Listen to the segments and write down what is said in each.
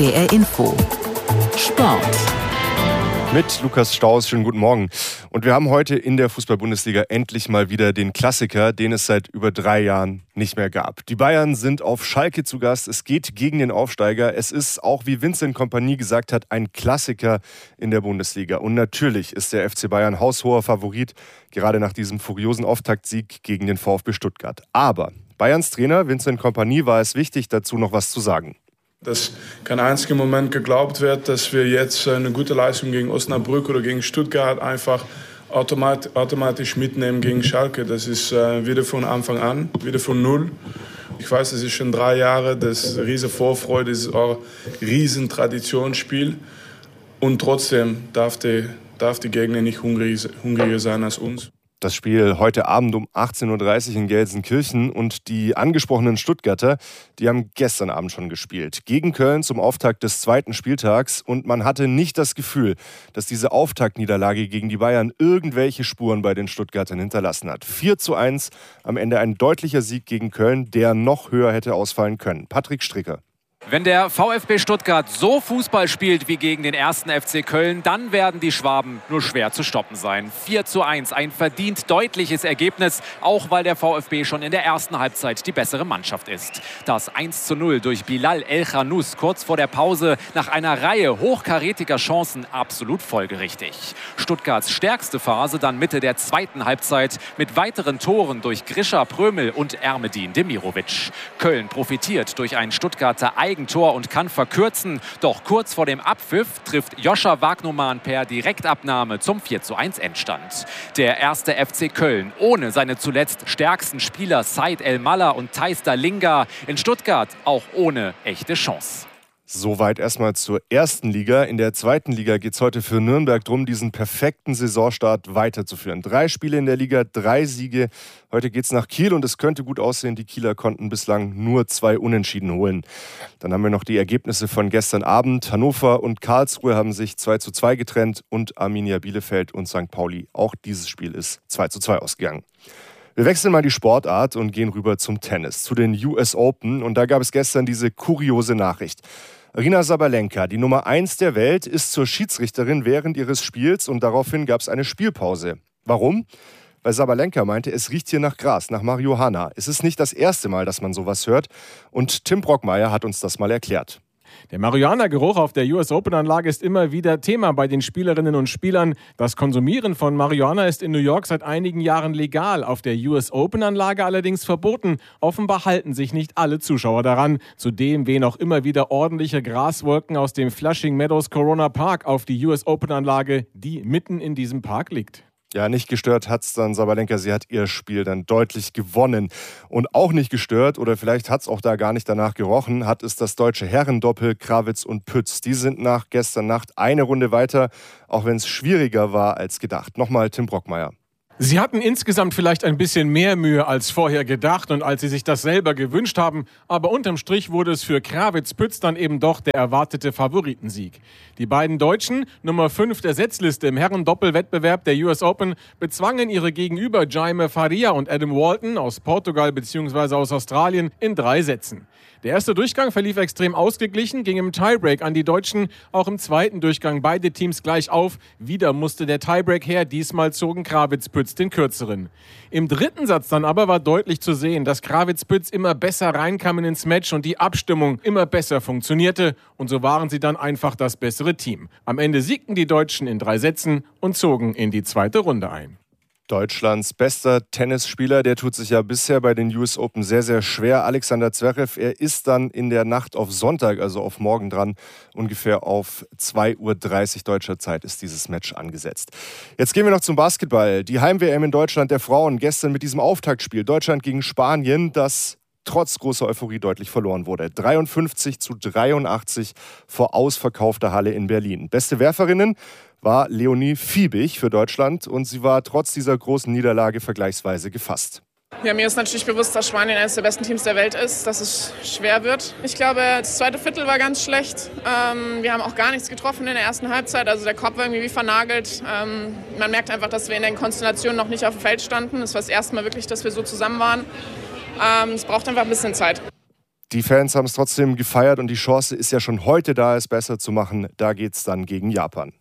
NDR Info. Sport. Mit Lukas Staus, schönen guten Morgen. Und wir haben heute in der Fußball-Bundesliga endlich mal wieder den Klassiker, den es seit über 3 Jahren nicht mehr gab. Die Bayern sind auf Schalke zu Gast. Es geht gegen den Aufsteiger. Es ist, auch wie Vincent Kompany gesagt hat, ein Klassiker in der Bundesliga. Und natürlich ist der FC Bayern haushoher Favorit, gerade nach diesem furiosen Auftaktsieg gegen den VfB Stuttgart. Aber Bayerns Trainer Vincent Kompany war es wichtig, dazu noch was zu sagen. Dass kein einziger Moment geglaubt wird, dass wir jetzt eine gute Leistung gegen Osnabrück oder gegen Stuttgart einfach automatisch mitnehmen gegen Schalke. Das ist wieder von Anfang an, wieder von Null. Ich weiß, es ist schon 3 Jahre, das ist eine riesen Vorfreude, das ist auch ein riesen Traditionsspiel. Und trotzdem darf die Gegner nicht hungriger sein als uns. Das Spiel heute Abend um 18.30 Uhr in Gelsenkirchen und die angesprochenen Stuttgarter, die haben gestern Abend schon gespielt. Gegen Köln zum Auftakt des 2. Spieltags und man hatte nicht das Gefühl, dass diese Auftaktniederlage gegen die Bayern irgendwelche Spuren bei den Stuttgartern hinterlassen hat. 4:1, am Ende ein deutlicher Sieg gegen Köln, der noch höher hätte ausfallen können. Patrick Stricker. Wenn der VfB Stuttgart so Fußball spielt wie gegen den 1. FC Köln, dann werden die Schwaben nur schwer zu stoppen sein. 4:1, ein verdient deutliches Ergebnis, auch weil der VfB schon in der ersten Halbzeit die bessere Mannschaft ist. Das 1:0 durch Bilal El-Khanous kurz vor der Pause nach einer Reihe hochkarätiger Chancen absolut folgerichtig. Stuttgarts stärkste Phase dann Mitte der zweiten Halbzeit mit weiteren Toren durch Grisha Prömel und Ermedin Demirovic. Köln profitiert durch ein Stuttgarter Eigentor und kann verkürzen. Doch kurz vor dem Abpfiff trifft Joscha Wagnumann per Direktabnahme zum 4:1 Endstand. Der 1. FC Köln ohne seine zuletzt stärksten Spieler Said El-Mallah und Thais Dalinga. In Stuttgart auch ohne echte Chance. Soweit erstmal zur ersten Liga. In der zweiten Liga geht es heute für Nürnberg darum, diesen perfekten Saisonstart weiterzuführen. 3 Spiele in der Liga, 3 Siege. Heute geht es nach Kiel und es könnte gut aussehen. Die Kieler konnten bislang nur 2 Unentschieden holen. Dann haben wir noch die Ergebnisse von gestern Abend. Hannover und Karlsruhe haben sich 2:2 getrennt und Arminia Bielefeld und St. Pauli. Auch dieses Spiel ist 2:2 ausgegangen. Wir wechseln mal die Sportart und gehen rüber zum Tennis, zu den US Open. Und da gab es gestern diese kuriose Nachricht. Aryna Sabalenka, die Nummer 1 der Welt, ist zur Schiedsrichterin während ihres Spiels und daraufhin gab es eine Spielpause. Warum? Weil Sabalenka meinte, es riecht hier nach Gras, nach Marihuana. Es ist nicht das erste Mal, dass man sowas hört und Tim Brockmeier hat uns das mal erklärt. Der Marihuana-Geruch auf der US Open-Anlage ist immer wieder Thema bei den Spielerinnen und Spielern. Das Konsumieren von Marihuana ist in New York seit einigen Jahren legal, auf der US Open-Anlage allerdings verboten. Offenbar halten sich nicht alle Zuschauer daran. Zudem wehen auch immer wieder ordentliche Graswolken aus dem Flushing Meadows Corona Park auf die US Open-Anlage, die mitten in diesem Park liegt. Ja, nicht gestört hat es dann Sabalenka. Sie hat ihr Spiel dann deutlich gewonnen. Und auch nicht gestört, oder vielleicht hat es auch da gar nicht danach gerochen, hat es das deutsche Herrendoppel Krawietz und Pütz. Die sind nach gestern Nacht eine Runde weiter, auch wenn es schwieriger war als gedacht. Nochmal Tim Brockmeier. Sie hatten insgesamt vielleicht ein bisschen mehr Mühe als vorher gedacht und als sie sich das selber gewünscht haben. Aber unterm Strich wurde es für Krawietz-Pütz dann eben doch der erwartete Favoritensieg. Die beiden Deutschen, Nummer 5 der Setzliste im Herrendoppelwettbewerb der US Open, bezwangen ihre Gegenüber Jaime Faria und Adam Walton aus Portugal bzw. aus Australien in 3 Sätzen. Der erste Durchgang verlief extrem ausgeglichen, ging im Tiebreak an die Deutschen. Auch im zweiten Durchgang beide Teams gleich auf. Wieder musste der Tiebreak her, diesmal zogen Krawietz-Pütz den kürzeren. Im dritten Satz dann aber war deutlich zu sehen, dass Krawietz-Pütz immer besser reinkamen ins Match und die Abstimmung immer besser funktionierte. Und so waren sie dann einfach das bessere Team. Am Ende siegten die Deutschen in 3 Sätzen und zogen in die zweite Runde ein. Deutschlands bester Tennisspieler, der tut sich ja bisher bei den US Open sehr, sehr schwer. Alexander Zverev, er ist dann in der Nacht auf Sonntag, also auf morgen dran. Ungefähr auf 2:30 Uhr deutscher Zeit ist dieses Match angesetzt. Jetzt gehen wir noch zum Basketball. Die Heim-WM in Deutschland der Frauen gestern mit diesem Auftaktspiel Deutschland gegen Spanien, das trotz großer Euphorie deutlich verloren wurde. 53:83 vor ausverkaufter Halle in Berlin. Beste Werferinnen war Leonie Fiebig für Deutschland und sie war trotz dieser großen Niederlage vergleichsweise gefasst. Ja, mir ist natürlich bewusst, dass Spanien eines der besten Teams der Welt ist, dass es schwer wird. Ich glaube, das zweite Viertel war ganz schlecht. Wir haben auch gar nichts getroffen in der ersten Halbzeit. Also der Kopf war irgendwie wie vernagelt. Man merkt einfach, dass wir in den Konstellationen noch nicht auf dem Feld standen. Es war das erste Mal wirklich, dass wir so zusammen waren. Es braucht einfach ein bisschen Zeit. Die Fans haben es trotzdem gefeiert und die Chance ist ja schon heute da, es besser zu machen. Da geht es dann gegen Japan.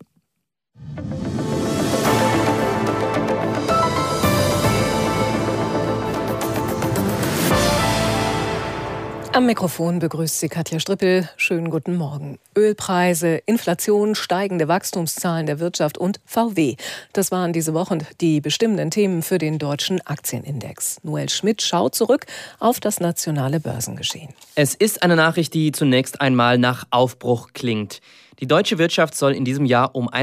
Am Mikrofon begrüßt Sie Katja Strippel. Schönen guten Morgen. Ölpreise, Inflation, steigende Wachstumszahlen der Wirtschaft und VW. Das waren diese Woche die bestimmenden Themen für den deutschen Aktienindex. Noel Schmidt schaut zurück auf das nationale Börsengeschehen. Es ist eine Nachricht, die zunächst einmal nach Aufbruch klingt. Die deutsche Wirtschaft soll in diesem Jahr um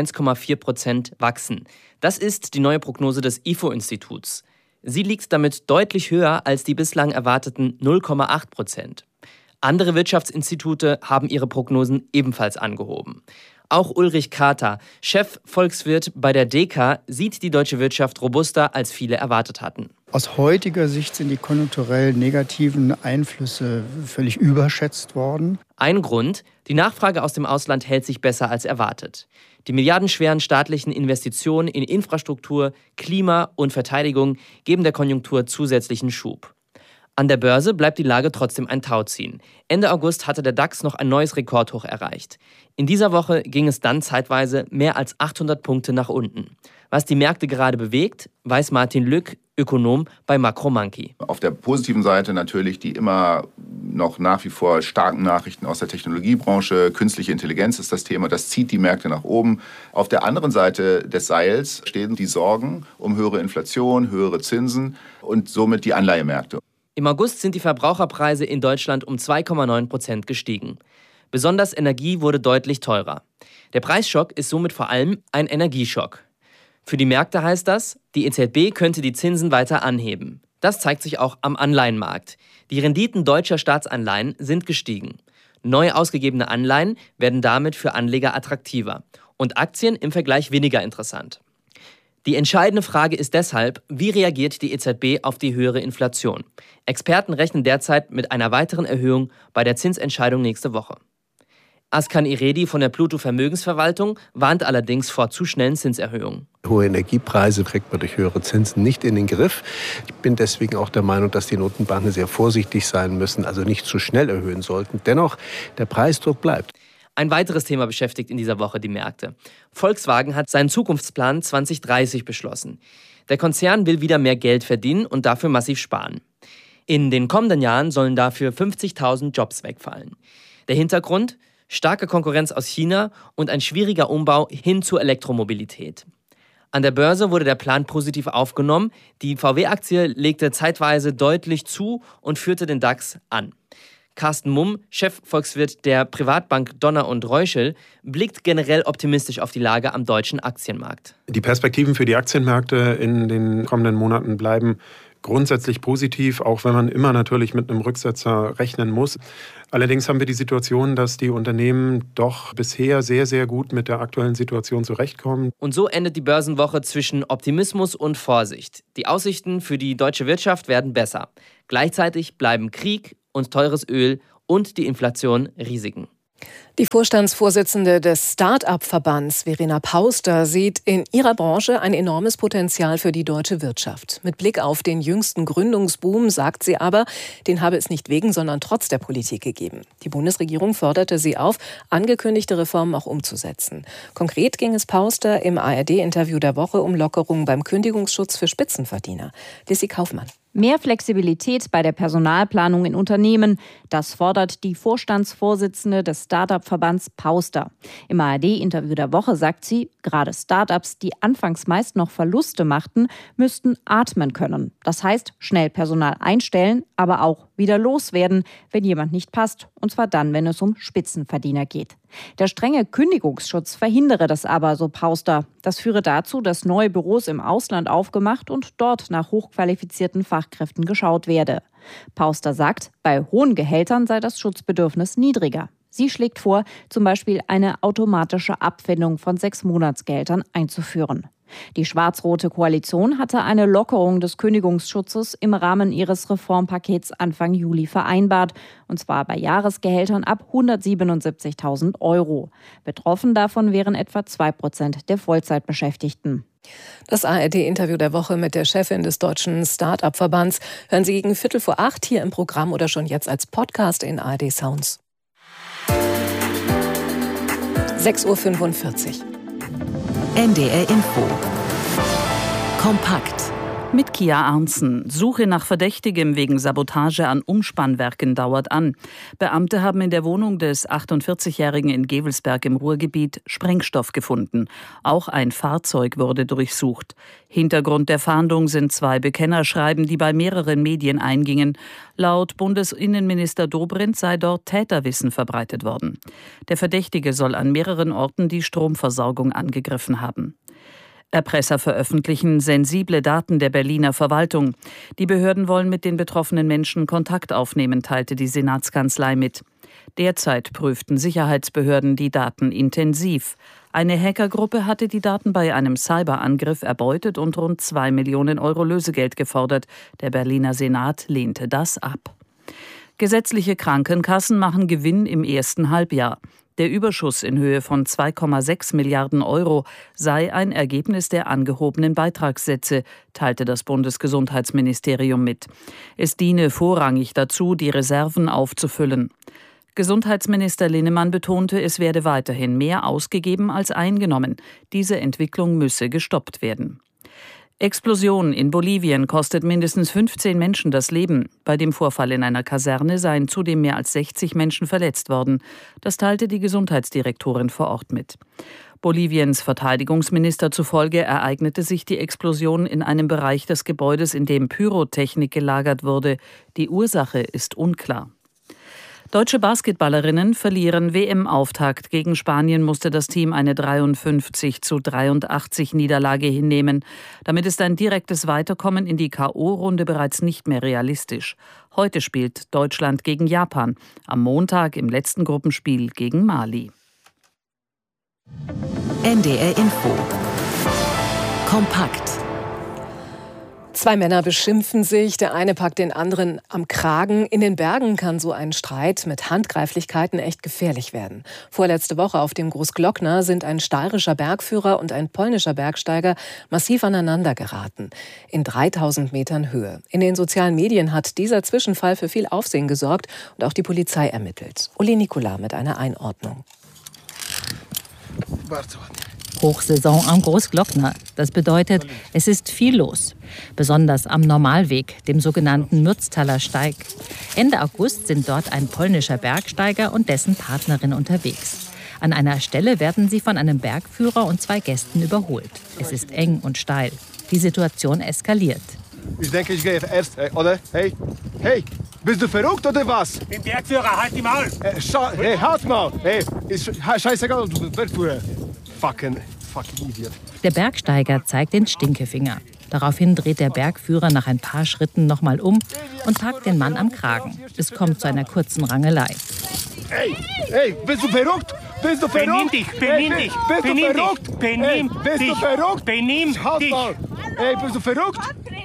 1,4% wachsen. Das ist die neue Prognose des IFO-Instituts. Sie liegt damit deutlich höher als die bislang erwarteten 0,8%. Andere Wirtschaftsinstitute haben ihre Prognosen ebenfalls angehoben. Auch Ulrich Kater, Chefvolkswirt bei der DEKA, sieht die deutsche Wirtschaft robuster, als viele erwartet hatten. Aus heutiger Sicht sind die konjunkturell negativen Einflüsse völlig überschätzt worden. Ein Grund: die Nachfrage aus dem Ausland hält sich besser als erwartet. Die milliardenschweren staatlichen Investitionen in Infrastruktur, Klima und Verteidigung geben der Konjunktur zusätzlichen Schub. An der Börse bleibt die Lage trotzdem ein Tauziehen. Ende August hatte der DAX noch ein neues Rekordhoch erreicht. In dieser Woche ging es dann zeitweise mehr als 800 Punkte nach unten. Was die Märkte gerade bewegt, weiß Martin Lück, Ökonom bei Macromonkey. Auf der positiven Seite natürlich die immer noch nach wie vor starken Nachrichten aus der Technologiebranche. Künstliche Intelligenz ist das Thema, das zieht die Märkte nach oben. Auf der anderen Seite des Seils stehen die Sorgen um höhere Inflation, höhere Zinsen und somit die Anleihemärkte. Im August sind die Verbraucherpreise in Deutschland um 2,9% gestiegen. Besonders Energie wurde deutlich teurer. Der Preisschock ist somit vor allem ein Energieschock. Für die Märkte heißt das, die EZB könnte die Zinsen weiter anheben. Das zeigt sich auch am Anleihenmarkt. Die Renditen deutscher Staatsanleihen sind gestiegen. Neu ausgegebene Anleihen werden damit für Anleger attraktiver und Aktien im Vergleich weniger interessant. Die entscheidende Frage ist deshalb, wie reagiert die EZB auf die höhere Inflation? Experten rechnen derzeit mit einer weiteren Erhöhung bei der Zinsentscheidung nächste Woche. Askan Iredi von der Pluto Vermögensverwaltung warnt allerdings vor zu schnellen Zinserhöhungen. Hohe Energiepreise kriegt man durch höhere Zinsen nicht in den Griff. Ich bin deswegen auch der Meinung, dass die Notenbanken sehr vorsichtig sein müssen, also nicht zu schnell erhöhen sollten. Dennoch, der Preisdruck bleibt. Ein weiteres Thema beschäftigt in dieser Woche die Märkte. Volkswagen hat seinen Zukunftsplan 2030 beschlossen. Der Konzern will wieder mehr Geld verdienen und dafür massiv sparen. In den kommenden Jahren sollen dafür 50.000 Jobs wegfallen. Der Hintergrund: starke Konkurrenz aus China und ein schwieriger Umbau hin zur Elektromobilität. An der Börse wurde der Plan positiv aufgenommen. Die VW-Aktie legte zeitweise deutlich zu und führte den DAX an. Carsten Mumm, Chefvolkswirt der Privatbank Donner und Reuschel, blickt generell optimistisch auf die Lage am deutschen Aktienmarkt. Die Perspektiven für die Aktienmärkte in den kommenden Monaten bleiben grundsätzlich positiv, auch wenn man immer natürlich mit einem Rücksetzer rechnen muss. Allerdings haben wir die Situation, dass die Unternehmen doch bisher sehr, sehr gut mit der aktuellen Situation zurechtkommen. Und so endet die Börsenwoche zwischen Optimismus und Vorsicht. Die Aussichten für die deutsche Wirtschaft werden besser. Gleichzeitig bleiben Krieg und teures Öl und die Inflation Risiken. Die Vorstandsvorsitzende des Start-up-Verbands, Verena Pauster, sieht in ihrer Branche ein enormes Potenzial für die deutsche Wirtschaft. Mit Blick auf den jüngsten Gründungsboom sagt sie aber, den habe es nicht wegen, sondern trotz der Politik gegeben. Die Bundesregierung forderte sie auf, angekündigte Reformen auch umzusetzen. Konkret ging es Pauster im ARD-Interview der Woche um Lockerungen beim Kündigungsschutz für Spitzenverdiener. Lissy Kaufmann. Mehr Flexibilität bei der Personalplanung in Unternehmen, das fordert die Vorstandsvorsitzende des Start-up-Verbands Pauster. Im ARD-Interview der Woche sagt sie, gerade Start-ups, die anfangs meist noch Verluste machten, müssten atmen können. Das heißt, schnell Personal einstellen, aber auch wieder loswerden, wenn jemand nicht passt. Und zwar dann, wenn es um Spitzenverdiener geht. Der strenge Kündigungsschutz verhindere das aber, so Pauster. Das führe dazu, dass neue Büros im Ausland aufgemacht und dort nach hochqualifizierten Fachkräften geschaut werde. Pauster sagt, bei hohen Gehältern sei das Schutzbedürfnis niedriger. Sie schlägt vor, zum Beispiel eine automatische Abfindung von 6 Monatsgehältern einzuführen. Die schwarz-rote Koalition hatte eine Lockerung des Kündigungsschutzes im Rahmen ihres Reformpakets Anfang Juli vereinbart, und zwar bei Jahresgehältern ab 177.000 €. Betroffen davon wären etwa 2% der Vollzeitbeschäftigten. Das ARD-Interview der Woche mit der Chefin des Deutschen Start-up-Verbands hören Sie gegen 7:45 hier im Programm oder schon jetzt als Podcast in ARD Sounds. 6:45 Uhr. NDR Info. Kompakt. Mit Kia Arntzen. Suche nach Verdächtigem wegen Sabotage an Umspannwerken dauert an. Beamte haben in der Wohnung des 48-Jährigen in Gevelsberg im Ruhrgebiet Sprengstoff gefunden. Auch ein Fahrzeug wurde durchsucht. Hintergrund der Fahndung sind 2 Bekennerschreiben, die bei mehreren Medien eingingen. Laut Bundesinnenminister Dobrindt sei dort Täterwissen verbreitet worden. Der Verdächtige soll an mehreren Orten die Stromversorgung angegriffen haben. Erpresser veröffentlichen sensible Daten der Berliner Verwaltung. Die Behörden wollen mit den betroffenen Menschen Kontakt aufnehmen, teilte die Senatskanzlei mit. Derzeit prüften Sicherheitsbehörden die Daten intensiv. Eine Hackergruppe hatte die Daten bei einem Cyberangriff erbeutet und rund 2 Millionen Euro Lösegeld gefordert. Der Berliner Senat lehnte das ab. Gesetzliche Krankenkassen machen Gewinn im ersten Halbjahr. Der Überschuss in Höhe von 2,6 Milliarden Euro sei ein Ergebnis der angehobenen Beitragssätze, teilte das Bundesgesundheitsministerium mit. Es diene vorrangig dazu, die Reserven aufzufüllen. Gesundheitsminister Linnemann betonte, es werde weiterhin mehr ausgegeben als eingenommen. Diese Entwicklung müsse gestoppt werden. Explosion in Bolivien kostet mindestens 15 Menschen das Leben. Bei dem Vorfall in einer Kaserne seien zudem mehr als 60 Menschen verletzt worden. Das teilte die Gesundheitsdirektorin vor Ort mit. Boliviens Verteidigungsminister zufolge ereignete sich die Explosion in einem Bereich des Gebäudes, in dem Pyrotechnik gelagert wurde. Die Ursache ist unklar. Deutsche Basketballerinnen verlieren WM-Auftakt. Gegen Spanien musste das Team eine 53:83 Niederlage hinnehmen. Damit ist ein direktes Weiterkommen in die K.O.-Runde bereits nicht mehr realistisch. Heute spielt Deutschland gegen Japan. Am Montag im letzten Gruppenspiel gegen Mali. NDR Info. Kompakt. 2 Männer beschimpfen sich, der eine packt den anderen am Kragen. In den Bergen kann so ein Streit mit Handgreiflichkeiten echt gefährlich werden. Vorletzte Woche auf dem Großglockner sind ein steirischer Bergführer und ein polnischer Bergsteiger massiv aneinander geraten. In 3000 Metern Höhe. In den sozialen Medien hat dieser Zwischenfall für viel Aufsehen gesorgt und auch die Polizei ermittelt. Uli Nikola mit einer Einordnung. Hochsaison am Großglockner. Das bedeutet, es ist viel los. Besonders am Normalweg, dem sogenannten Mürztaler Steig. Ende August sind dort ein polnischer Bergsteiger und dessen Partnerin unterwegs. An einer Stelle werden sie von einem Bergführer und 2 Gästen überholt. Es ist eng und steil. Die Situation eskaliert. Ich denke, ich gehe erst, oder? Hey, bist du verrückt oder was? Bin Bergführer, halt die Maul! Hey, halt mal! Hey, ist scheißegal, du bist Bergführer. Fucking Idiot. Der Bergsteiger zeigt den Stinkefinger. Daraufhin dreht der Bergführer nach ein paar Schritten nochmal um und packt den Mann am Kragen. Es kommt zu einer kurzen Rangelei. Hey, bist du verrückt? Bist du verrückt? Benimm dich! Bist du verrückt? Benimm bist dich! du verrückt? Benimm dich! Hey, bist du verrückt?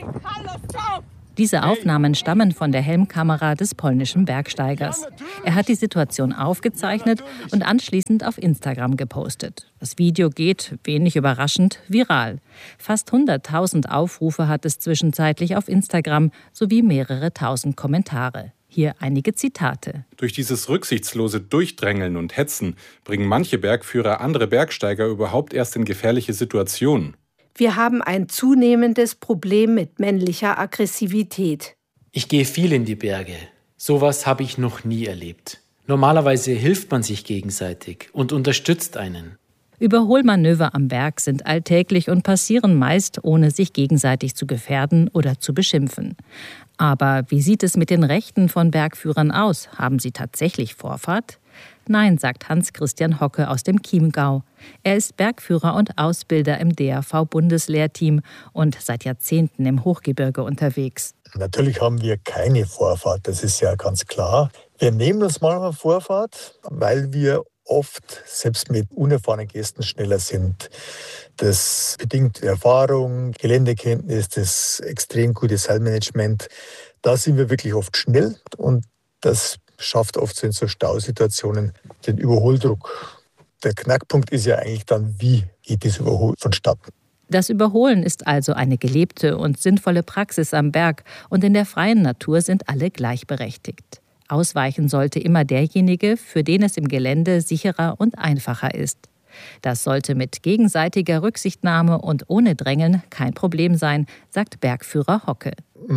Diese Aufnahmen stammen von der Helmkamera des polnischen Bergsteigers. Er hat die Situation aufgezeichnet und anschließend auf Instagram gepostet. Das Video geht, wenig überraschend, viral. Fast 100.000 Aufrufe hat es zwischenzeitlich auf Instagram sowie mehrere tausend Kommentare. Hier einige Zitate. Durch dieses rücksichtslose Durchdrängeln und Hetzen bringen manche Bergführer andere Bergsteiger überhaupt erst in gefährliche Situationen. Wir haben ein zunehmendes Problem mit männlicher Aggressivität. Ich gehe viel in die Berge. Sowas habe ich noch nie erlebt. Normalerweise hilft man sich gegenseitig und unterstützt einen. Überholmanöver am Berg sind alltäglich und passieren meist, ohne sich gegenseitig zu gefährden oder zu beschimpfen. Aber wie sieht es mit den Rechten von Bergführern aus? Haben sie tatsächlich Vorfahrt? Nein, sagt Hans-Christian Hocke aus dem Chiemgau. Er ist Bergführer und Ausbilder im DRV-Bundeslehrteam und seit Jahrzehnten im Hochgebirge unterwegs. Natürlich haben wir keine Vorfahrt, das ist ja ganz klar. Wir nehmen uns manchmal Vorfahrt, weil wir oft selbst mit unerfahrenen Gästen schneller sind. Das bedingt Erfahrung, Geländekenntnis, das extrem gute Seilmanagement. Da sind wir wirklich oft schnell und das schafft oft in so Stausituationen den Überholdruck. Der Knackpunkt ist ja eigentlich dann, wie geht das Überholen vonstatten. Das Überholen ist also eine gelebte und sinnvolle Praxis am Berg und in der freien Natur sind alle gleichberechtigt. Ausweichen sollte immer derjenige, für den es im Gelände sicherer und einfacher ist. Das sollte mit gegenseitiger Rücksichtnahme und ohne Drängeln kein Problem sein, sagt Bergführer Hocke.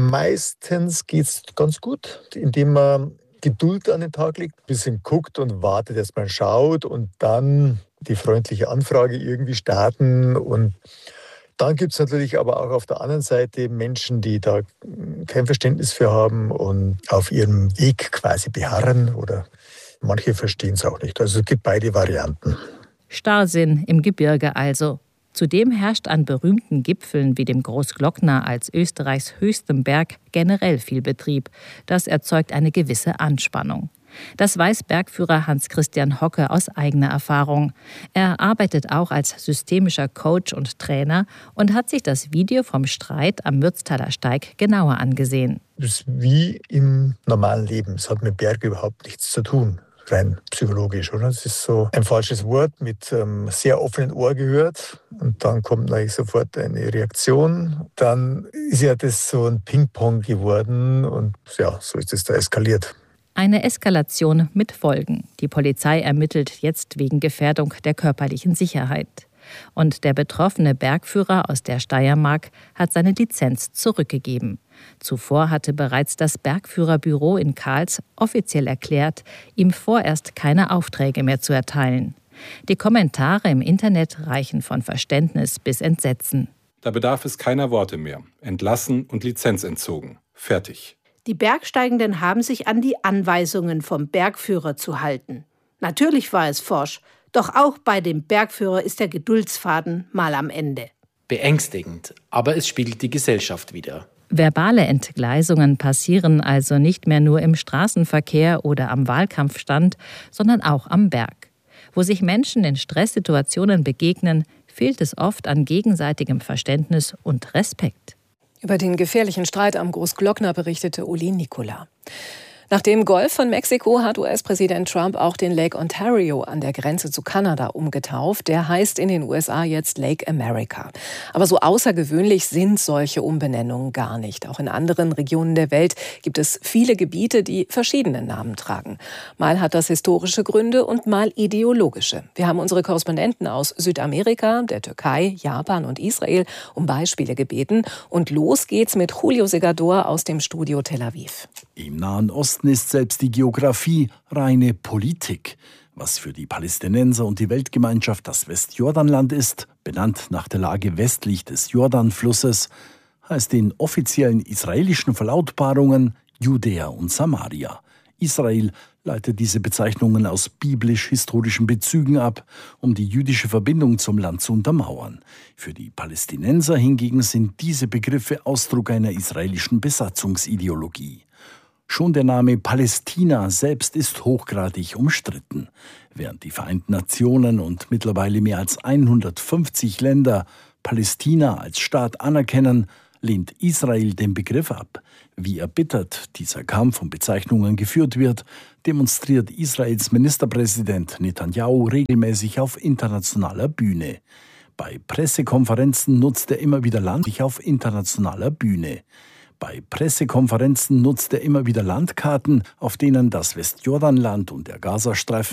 Meistens geht es ganz gut, indem man Geduld an den Tag legt, ein bisschen guckt und wartet, dass man schaut und dann die freundliche Anfrage irgendwie starten. Und dann gibt es natürlich aber auch auf der anderen Seite Menschen, die da kein Verständnis für haben und auf ihrem Weg quasi beharren oder manche verstehen es auch nicht. Also es gibt beide Varianten. Starrsinn im Gebirge also. Zudem herrscht an berühmten Gipfeln wie dem Großglockner als Österreichs höchstem Berg generell viel Betrieb. Das erzeugt eine gewisse Anspannung. Das weiß Bergführer Hans-Christian Hocke aus eigener Erfahrung. Er arbeitet auch als systemischer Coach und Trainer und hat sich das Video vom Streit am Mürztaler Steig genauer angesehen. Das ist wie im normalen Leben. Es hat mit Berg überhaupt nichts zu tun. Rein psychologisch, oder? Es ist so ein falsches Wort mit sehr offenen Ohr gehört und dann kommt natürlich sofort eine Reaktion. Dann ist ja das so ein Ping-Pong geworden und ja, so ist es da eskaliert. Eine Eskalation mit Folgen. Die Polizei ermittelt jetzt wegen Gefährdung der körperlichen Sicherheit. Und der betroffene Bergführer aus der Steiermark hat seine Lizenz zurückgegeben. Zuvor hatte bereits das Bergführerbüro in Kals offiziell erklärt, ihm vorerst keine Aufträge mehr zu erteilen. Die Kommentare im Internet reichen von Verständnis bis Entsetzen. Da bedarf es keiner Worte mehr. Entlassen und Lizenz entzogen. Fertig. Die Bergsteigenden haben sich an die Anweisungen vom Bergführer zu halten. Natürlich war es forsch, doch auch bei dem Bergführer ist der Geduldsfaden mal am Ende. Beängstigend, aber es spiegelt die Gesellschaft wider. Verbale Entgleisungen passieren also nicht mehr nur im Straßenverkehr oder am Wahlkampfstand, sondern auch am Berg. Wo sich Menschen in Stresssituationen begegnen, fehlt es oft an gegenseitigem Verständnis und Respekt. Über den gefährlichen Streit am Großglockner berichtete Uli Nikola. Nach dem Golf von Mexiko hat US-Präsident Trump auch den Lake Ontario an der Grenze zu Kanada umgetauft. Der heißt in den USA jetzt Lake America. Aber so außergewöhnlich sind solche Umbenennungen gar nicht. Auch in anderen Regionen der Welt gibt es viele Gebiete, die verschiedene Namen tragen. Mal hat das historische Gründe und mal ideologische. Wir haben unsere Korrespondenten aus Südamerika, der Türkei, Japan und Israel um Beispiele gebeten. Und los geht's mit Julio Segador aus dem Studio Tel Aviv. Im Nahen Osten ist selbst die Geografie reine Politik. Was für die Palästinenser und die Weltgemeinschaft das Westjordanland ist, benannt nach der Lage westlich des Jordanflusses, heißt in offiziellen israelischen Verlautbarungen Judäa und Samaria. Israel leitet diese Bezeichnungen aus biblisch-historischen Bezügen ab, um die jüdische Verbindung zum Land zu untermauern. Für die Palästinenser hingegen sind diese Begriffe Ausdruck einer israelischen Besatzungsideologie. Schon der Name Palästina selbst ist hochgradig umstritten. Während die Vereinten Nationen und mittlerweile mehr als 150 Länder Palästina als Staat anerkennen, lehnt Israel den Begriff ab. Wie erbittert dieser Kampf um Bezeichnungen geführt wird, demonstriert Israels Ministerpräsident Netanyahu regelmäßig auf internationaler Bühne. Bei Pressekonferenzen nutzt er immer wieder Landkarten, auf denen das Westjordanland und der Gazastreifen